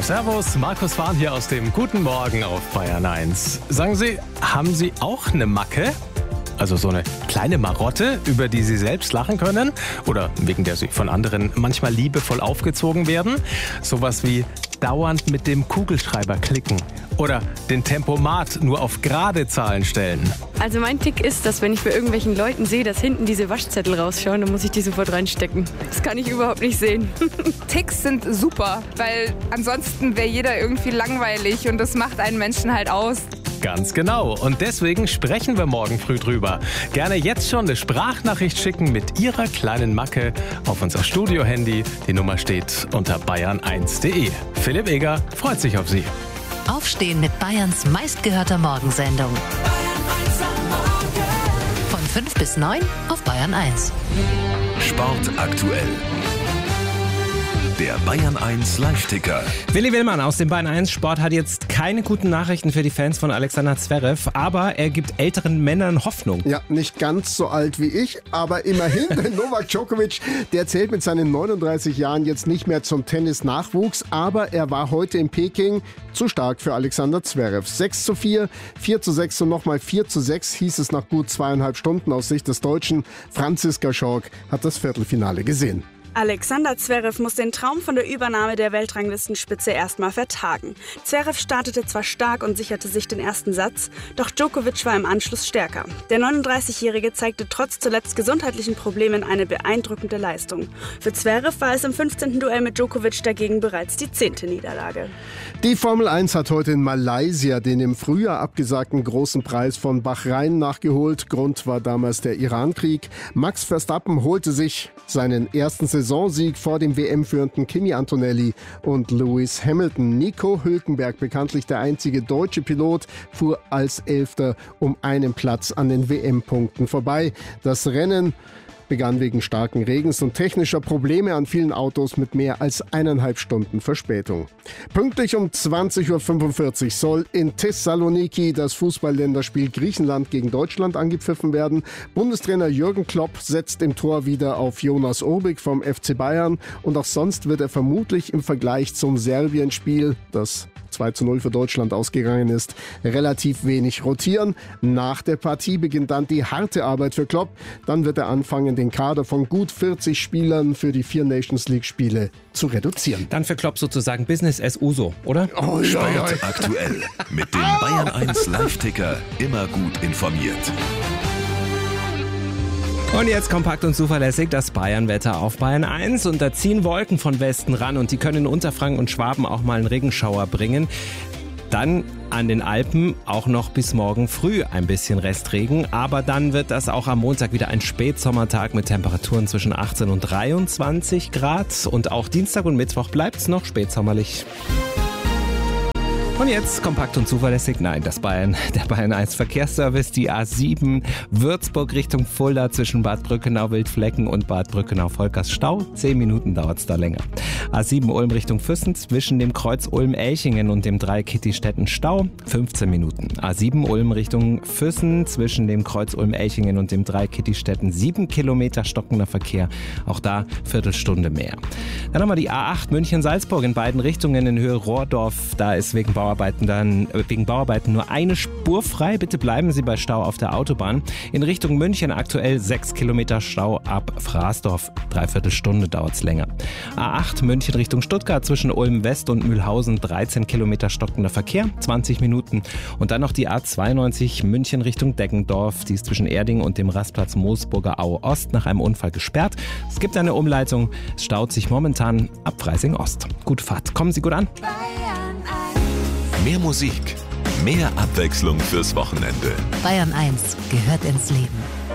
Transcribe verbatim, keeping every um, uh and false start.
So, servus, Markus Fahn hier aus dem Guten Morgen auf Bayern eins. Sagen Sie, haben Sie auch eine Macke? Also so eine kleine Marotte, über die Sie selbst lachen können? Oder wegen der Sie von anderen manchmal liebevoll aufgezogen werden? Sowas wie dauernd mit dem Kugelschreiber klicken. Oder den Tempomat nur auf gerade Zahlen stellen. Also mein Tick ist, dass wenn ich bei irgendwelchen Leuten sehe, dass hinten diese Waschzettel rausschauen, dann muss ich die sofort reinstecken. Das kann ich überhaupt nicht sehen. Ticks sind super, weil ansonsten wäre jeder irgendwie langweilig und das macht einen Menschen halt aus. Ganz genau. Und deswegen sprechen wir morgen früh drüber. Gerne jetzt schon eine Sprachnachricht schicken mit Ihrer kleinen Macke auf unser Studio-Handy. Die Nummer steht unter bayern eins punkt de. Philipp Eger freut sich auf Sie. Aufstehen mit Bayerns meistgehörter Morgensendung. Von fünf bis neun auf Bayern eins. Sport aktuell. Der Bayern eins Live-Ticker. Willi Willmann aus dem Bayern eins Sport hat jetzt keine guten Nachrichten für die Fans von Alexander Zverev, aber er gibt älteren Männern Hoffnung. Ja, nicht ganz so alt wie ich, aber immerhin, denn Novak Djokovic, der zählt mit seinen neununddreißig Jahren jetzt nicht mehr zum Tennis-Nachwuchs, aber er war heute in Peking zu stark für Alexander Zverev. sechs zu vier, vier zu sechs und nochmal vier zu sechs hieß es nach gut zweieinhalb Stunden aus Sicht des Deutschen. Franziska Schork hat das Viertelfinale gesehen. Alexander Zverev muss den Traum von der Übernahme der Weltranglistenspitze erstmal vertagen. Zverev startete zwar stark und sicherte sich den ersten Satz, doch Djokovic war im Anschluss stärker. Der neununddreißigjährige zeigte trotz zuletzt gesundheitlichen Problemen eine beeindruckende Leistung. Für Zverev war es im fünfzehnten Duell mit Djokovic dagegen bereits die zehnte Niederlage. Die Formel eins hat heute in Malaysia den im Frühjahr abgesagten großen Preis von Bahrain nachgeholt. Grund war damals der Irankrieg. Max Verstappen holte sich seinen ersten Saisonsieg vor dem W M-führenden Kimi Antonelli und Lewis Hamilton. Nico Hülkenberg, bekanntlich der einzige deutsche Pilot, fuhr als Elfter um einen Platz an den W M-Punkten vorbei. Das Rennen begann wegen starken Regens und technischer Probleme an vielen Autos mit mehr als eineinhalb Stunden Verspätung. Pünktlich um zwanzig Uhr fünfundvierzig soll in Thessaloniki das Fußballländerspiel Griechenland gegen Deutschland angepfiffen werden. Bundestrainer Jürgen Klopp setzt im Tor wieder auf Jonas Urbik vom F C Bayern und auch sonst wird er vermutlich im Vergleich zum Serbien-Spiel, das zwei zu null für Deutschland ausgegangen ist, relativ wenig rotieren. Nach der Partie beginnt dann die harte Arbeit für Klopp. Dann wird er anfangen, den Kader von gut vierzig Spielern für die vier Nations League Spiele zu reduzieren. Dann für Klopp sozusagen Business as usual, oder? Oh, Sport ja, ja. aktuell. Mit dem Bayern eins Live-Ticker immer gut informiert. Und jetzt kompakt und zuverlässig das Bayern-Wetter auf Bayern eins. Und da ziehen Wolken von Westen ran und die können in Unterfranken und Schwaben auch mal einen Regenschauer bringen. Dann an den Alpen auch noch bis morgen früh ein bisschen Restregen. Aber dann wird das auch am Montag wieder ein Spätsommertag mit Temperaturen zwischen achtzehn und dreiundzwanzig Grad. Und auch Dienstag und Mittwoch bleibt es noch spätsommerlich. Und jetzt kompakt und zuverlässig, nein, das Bayern, der Bayern eins Verkehrsservice, die A sieben Würzburg Richtung Fulda zwischen Bad Brückenau-Wildflecken und Bad Brückenau-Volkers Stau. Zehn Minuten dauert es da länger. A sieben Ulm Richtung Füssen zwischen dem Kreuz Ulm-Elchingen und dem Dreieck Kittistetten Stau. fünfzehn Minuten. A sieben Ulm Richtung Füssen zwischen dem Kreuz Ulm-Elchingen und dem Dreieck Kittistetten. sieben Kilometer stockender Verkehr. Auch da Viertelstunde mehr. Dann haben wir die A acht München-Salzburg in beiden Richtungen in Höhe Rohrdorf. Da ist wegen Bauarbeiten Dann, wegen Bauarbeiten nur eine Spur frei. Bitte bleiben Sie bei Stau auf der Autobahn. In Richtung München aktuell sechs Kilometer Stau ab Fraßdorf. Dreiviertel Stunde dauert es länger. A acht München Richtung Stuttgart zwischen Ulm West und Mühlhausen. dreizehn Kilometer stockender Verkehr. zwanzig Minuten. Und dann noch die A zweiundneunzig München Richtung Deggendorf. Die ist zwischen Erding und dem Rastplatz Moosburger Au Ost nach einem Unfall gesperrt. Es gibt eine Umleitung. Es staut sich momentan ab Freising Ost. Gute Fahrt. Kommen Sie gut an. Mehr Musik, mehr Abwechslung fürs Wochenende. Bayern eins gehört ins Leben.